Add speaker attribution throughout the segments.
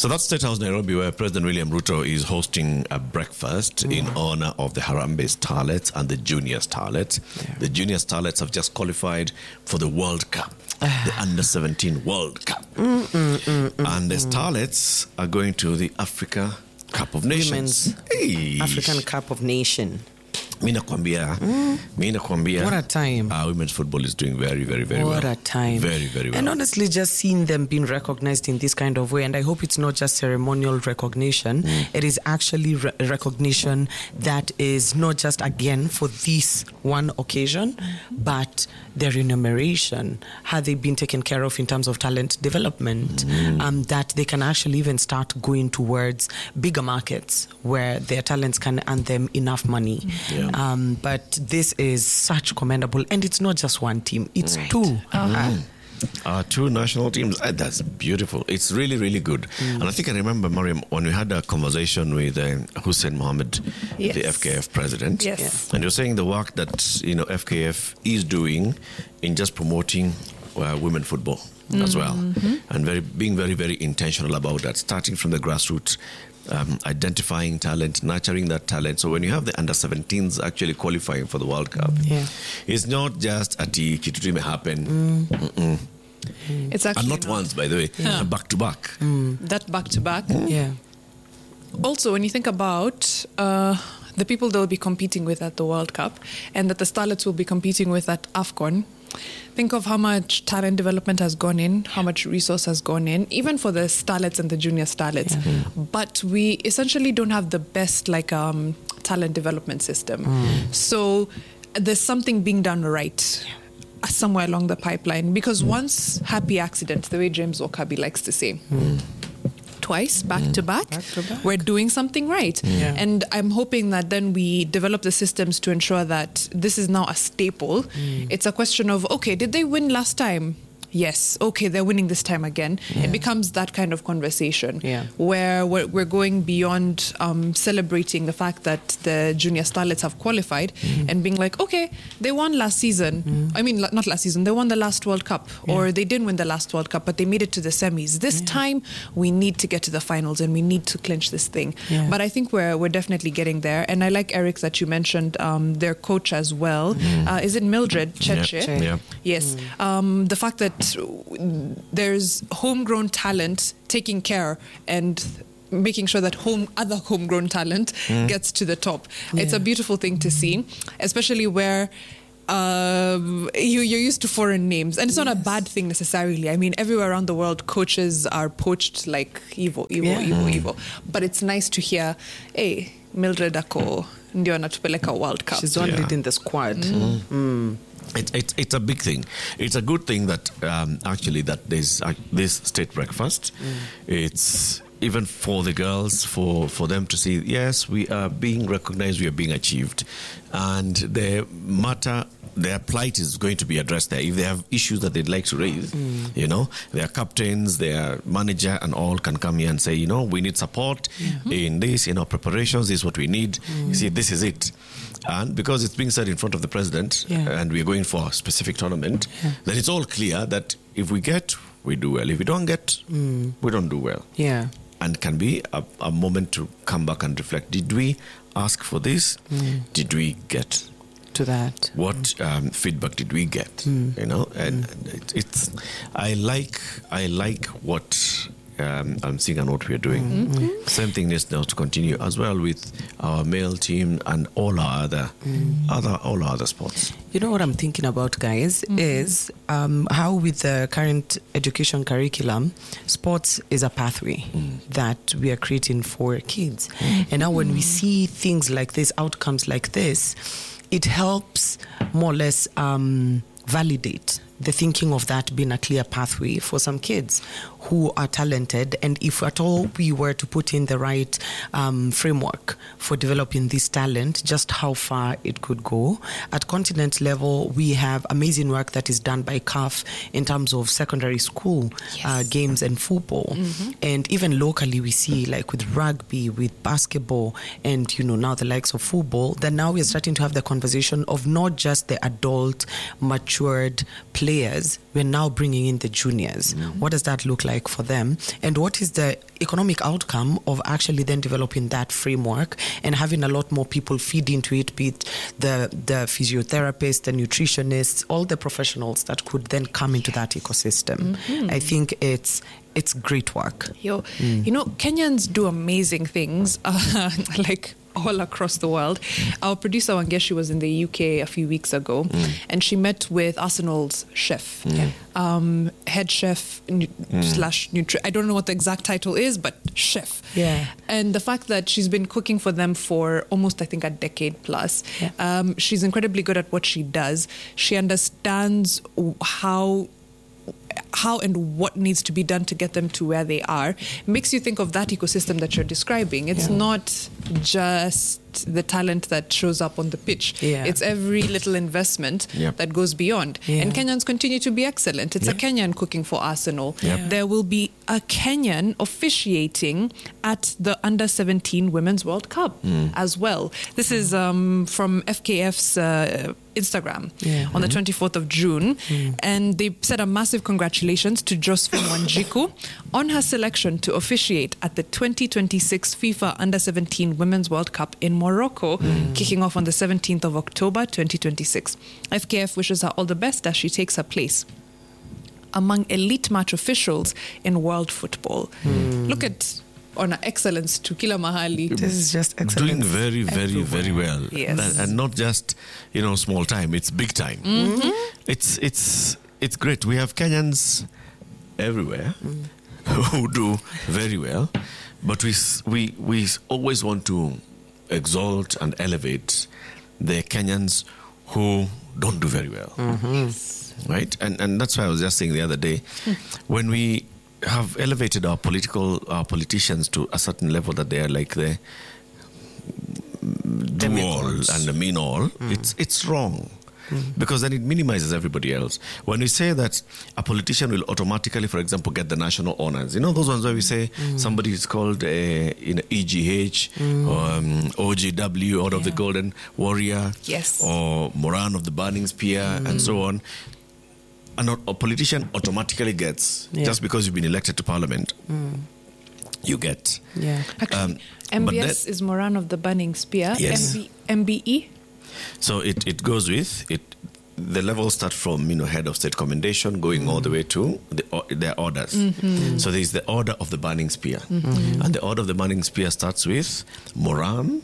Speaker 1: So that's State House Nairobi, where President William Ruto is hosting a breakfast in honor of the Harambee Starlets and the Junior Starlets. Yeah. The Junior Starlets have just qualified for the World Cup, the Under-17 World Cup. And the Starlets are going to the Africa Cup of Nations.
Speaker 2: African Cup of Nation.
Speaker 1: Mina kwambia.
Speaker 2: What a time.
Speaker 1: Women's football is doing very, very, very well.
Speaker 2: What a time.
Speaker 1: Very, very well.
Speaker 2: And honestly, just seeing them being recognized in this kind of way, and I hope it's not just ceremonial recognition. It is actually recognition that is not just, again, for this one occasion, but their remuneration, how they've been taken care of in terms of talent development, that they can actually even start going towards bigger markets where their talents can earn them enough money. Yeah. But this is such commendable, and it's not just one team, it's two.
Speaker 1: Two national teams. That's beautiful. It's really, really good. And I think I remember, Mariam, when we had a conversation with Hussein Mohammed, the FKF president, and you're saying the work that FKF is doing in just promoting women football as well, and being very, very intentional about that, starting from the grassroots. Identifying talent, nurturing that talent. So when you have the under-17s actually qualifying for the World Cup, it's not just ati kitu tu happen.
Speaker 3: It's actually
Speaker 1: and not once, by the way, back to back.
Speaker 3: That back to back. Also, when you think about the people they'll be competing with at the World Cup, and that the Starlets will be competing with at AFCON, think of how much talent development has gone in, how much resource has gone in, even for the Starlets and the Junior Starlets. But we essentially don't have the best talent development system. So there's something being done right somewhere along the pipeline. Because once happy accident, the way James Okabi likes to say, twice, back to back, we're doing something right. And I'm hoping that then we develop the systems to ensure that this is now a staple. It's a question of, okay, did they win last time? Yes. Okay, they're winning this time again. It becomes that kind of conversation where we're going beyond celebrating the fact that the Junior Starlets have qualified and being like, okay, they won last season. I mean, not last season. They won the last World Cup, or they didn't win the last World Cup, but they made it to the semis. This time, we need to get to the finals and we need to clinch this thing. But I think we're definitely getting there. And I like, Eric, that you mentioned their coach as well. Is it Mildred Cheche? Yes. The fact that there's homegrown talent taking care and making sure that other homegrown talent gets to the top. It's a beautiful thing to see, especially where you're used to foreign names, and it's not a bad thing necessarily. I mean, everywhere around the world, coaches are poached like evil. But it's nice to hear, hey, Mildred ako ndio anatupeleka World Cup.
Speaker 2: She's the one leading the squad.
Speaker 1: It's a big thing. It's a good thing that actually that there's this state breakfast. It's even for the girls, for them to see, yes, we are being recognized, we are being achieved, and their plight is going to be addressed there. If they have issues that they'd like to raise, their captains, their manager and all can come here and say, we need support in this, preparations, this is what we need. You see, this is it. And because it's being said in front of the president and we're going for a specific tournament, then it's all clear that if we get, we do well. If we don't get, we don't do well. And can be a moment to come back and reflect. Did we ask for this? Did we get
Speaker 2: to that?
Speaker 1: What feedback did we get? And it's I like what I'm seeing and what we're doing. Same thing needs now to continue as well with our male team and all our other sports.
Speaker 2: You know what I'm thinking about, guys, is how with the current education curriculum, sports is a pathway that we are creating for kids. And now when we see things like this, outcomes like this, it helps more or less validate the thinking of that being a clear pathway for some kids who are talented. And if at all we were to put in the right framework for developing this talent, just how far it could go. At continent level, we have amazing work that is done by CAF in terms of secondary school games and football. And even locally, we see like with rugby, with basketball, and now the likes of football, that now we're starting to have the conversation of not just the adult, matured players players, we're now bringing in the juniors. What does that look like for them? And what is the economic outcome of actually then developing that framework and having a lot more people feed into it, be it the physiotherapists, the nutritionists, all the professionals that could then come into that ecosystem. I think it's great work.
Speaker 3: You know, Kenyans do amazing things, like all across the world. Our producer Wangeshi was in the UK a few weeks ago, and she met with Arsenal's chef, head chef slash I don't know what the exact title is, but chef.
Speaker 2: Yeah.
Speaker 3: And the fact that she's been cooking for them for almost, I think, a decade plus. She's incredibly good at what she does. She understands how and what needs to be done to get them to where they are. It makes you think of that ecosystem that you're describing. It's not just the talent that shows up on the pitch. It's every little investment that goes beyond. And Kenyans continue to be excellent. It's a Kenyan cooking for Arsenal. There will be a Kenyan officiating at the Under-17 Women's World Cup as well. This is from FKF's Instagram on the 24th of June. And they said a massive congratulations to Josephine Wanjiku on her selection to officiate at the 2026 FIFA Under-17 Women's World Cup in Morocco, kicking off on the 17th of October 2026. FKF wishes her all the best as she takes her place among elite match officials in world football. Look at on excellence to kila mahali.
Speaker 2: This is just excellent.
Speaker 1: Doing very, very, very well.
Speaker 3: Yes.
Speaker 1: And not just, small time. It's big time. It's great. We have Kenyans everywhere who do very well, but we always want to exalt and elevate the Kenyans who don't do very well. Right? And that's why I was just saying the other day, when we have elevated our politicians to a certain level that they are like the do all and the mean all, it's wrong. Because then it minimizes everybody else. When we say that a politician will automatically, for example, get the national honors, those ones where we say somebody is called EGH or OGW, Order of the Golden Warrior, or Moran of the Burning Spear, and so on. And a politician automatically gets, just because you've been elected to parliament, you get.
Speaker 3: Actually, MBS is Moran of the Burning Spear.
Speaker 1: Yes.
Speaker 3: MBE?
Speaker 1: So it goes with it. The levels start from head of state commendation going all the way to their orders. So there is the Order of the Burning Spear, and the Order of the Burning Spear starts with Moran,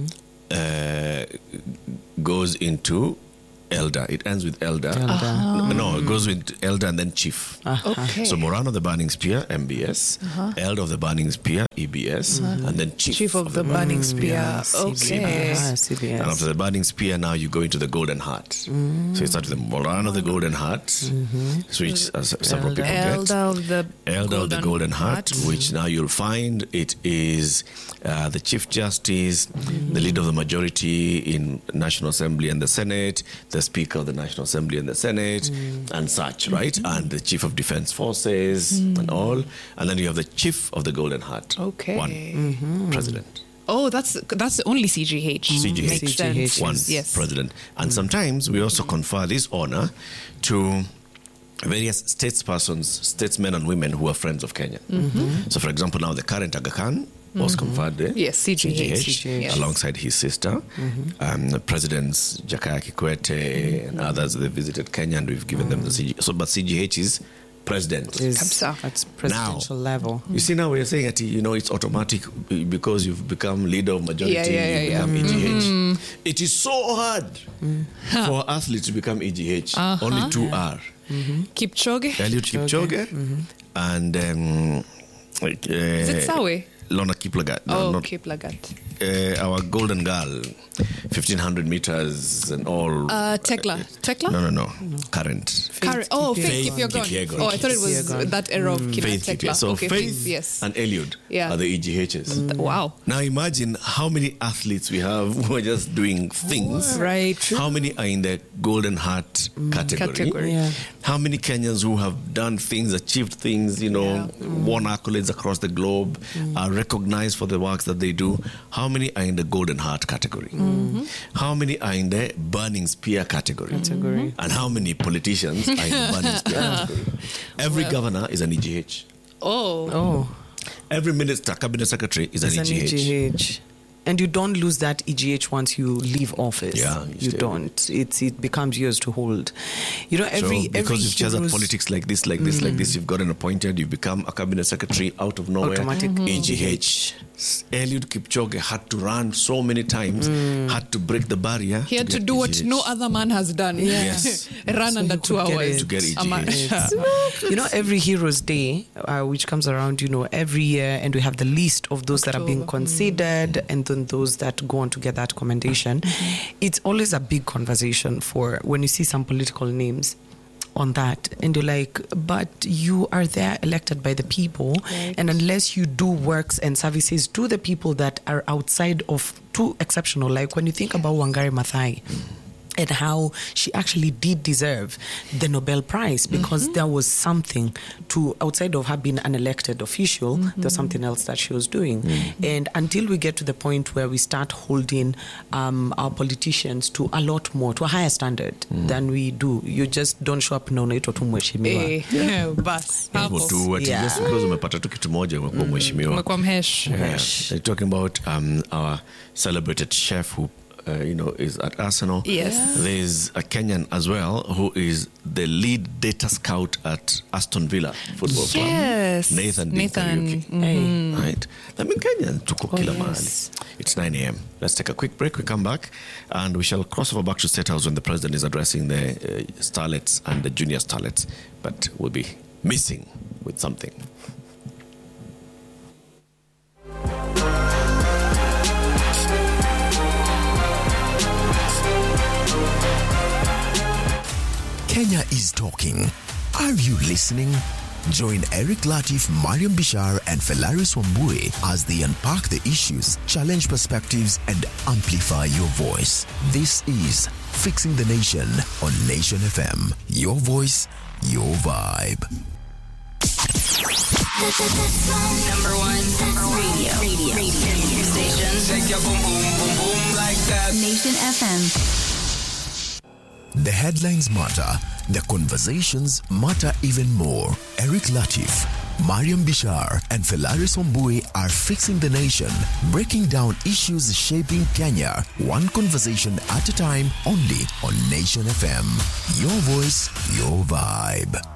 Speaker 1: goes into Elder. It ends with Elder. No, it goes with Elder and then Chief.
Speaker 3: Okay.
Speaker 1: So Moran of the Burning Spear, MBS, Elder of the Burning Spear, EBS, and then Chief
Speaker 3: of the Burning Spear. Okay.
Speaker 2: CBS.
Speaker 1: And after the Burning Spear, now you go into the Golden Heart. So you start with the Moran of the Golden Heart, which several people get.
Speaker 3: Elder
Speaker 1: of the Golden Heart, which now you'll find it is the Chief Justice, the Leader of the Majority in National Assembly and the Senate, the Speaker of the National Assembly and the Senate, and such, right? And the Chief of Defense Forces and all. And then you have the Chief of the Golden Heart.
Speaker 3: Okay.
Speaker 1: One president.
Speaker 3: Oh, that's only CGH.
Speaker 1: CGH.
Speaker 3: Makes sense.
Speaker 1: One president. And sometimes we also confer this honor to various statesmen and women who are friends of Kenya. So, for example, now the current Aga Khan was conferred there.
Speaker 3: Yes, CGH. Yes.
Speaker 1: Alongside his sister. Presidents Jakaya Kikwete and others, they visited Kenya and we've given them the CGH. So, but CGH is president.
Speaker 2: That's presidential level.
Speaker 1: You see, now we're saying that, it's automatic because you've become leader of majority, you become EGH. It is so hard for athletes to become EGH. Only two are.
Speaker 3: Kipchoge.
Speaker 1: Eliud Kipchoge. And
Speaker 3: is it Sawe?
Speaker 1: Lorna Kiplagat.
Speaker 3: Kiplagat.
Speaker 1: Our golden girl, 1,500 meters and all.
Speaker 3: Tekla?
Speaker 1: No. Current.
Speaker 3: Faith Kipyegon. Oh, I thought it was that era of Tekla.
Speaker 1: So
Speaker 3: okay,
Speaker 1: Faith and Eliud are the EGHs.
Speaker 3: Wow.
Speaker 1: Now imagine how many athletes we have who are just doing things.
Speaker 3: Right.
Speaker 1: How many are in the Golden Heart category. How many Kenyans who have done things, achieved things, won accolades across the globe, are recognized for the works that they do? How many are in the Golden Heart category? How many are in the Burning Spear category? And how many politicians are in the Burning Spear category? Every governor is an EGH.
Speaker 2: Oh.
Speaker 1: Every minister, cabinet secretary is an EGH.
Speaker 2: And you don't lose that EGH once you leave office.
Speaker 1: Yeah,
Speaker 2: you don't. It becomes yours to hold.
Speaker 1: Because you've chosen politics like this, you've gotten appointed, you become a cabinet secretary out of nowhere.
Speaker 2: Automatic
Speaker 1: EGH. Eliud Kipchoge had to run so many times, had to break the barrier.
Speaker 3: He had to do what no other man has done.
Speaker 1: Yes.
Speaker 3: Run under 2 hours
Speaker 1: to get EGH.
Speaker 2: Every Heroes Day, which comes around, every year, and we have the list of those that are being considered and then those that go on to get that commendation. It's always a big conversation for when you see some political names on that, and you're like, but you are there elected by the people, and unless you do works and services to the people that are outside of too exceptional, like when you think about Wangari Maathai and how she actually did deserve the Nobel Prize, because there was something to, outside of her being an elected official, there's something else that she was doing. And until we get to the point where we start holding our politicians to a lot more, to a higher standard than we do, you just don't show up na unaitwa tu mheshimiwa.
Speaker 3: Bas.
Speaker 1: Just because umepata tu kitu moja umekuwa mheshimiwa.
Speaker 3: Umekuwa mhesh.
Speaker 1: They're talking about our celebrated chef who is at Arsenal.
Speaker 3: Yes.
Speaker 1: There's a Kenyan as well who is the lead data scout at Aston Villa Football Club.
Speaker 3: Yes.
Speaker 1: Nathan. Right. I mean, Kenyan tuko kila mahali. It's 9 a.m. Let's take a quick break. We come back and we shall cross over back to State House when the president is addressing the starlets and the junior starlets. But we'll be missing with something.
Speaker 4: Kenya is talking. Are you listening? Join Eric Latif, Mariam Bishar, and Felaris Wambue as they unpack the issues, challenge perspectives, and amplify your voice. This is Fixing the Nation on Nation FM. Your voice, your vibe.
Speaker 5: Number one radio station.
Speaker 6: Shake your boom boom boom boom like that.
Speaker 5: Nation FM.
Speaker 4: The headlines matter. The conversations matter even more. Eric Latif, Mariam Bishar, and Felaris Wambue are fixing the nation, breaking down issues shaping Kenya, one conversation at a time, only on Nation FM. Your voice, your vibe.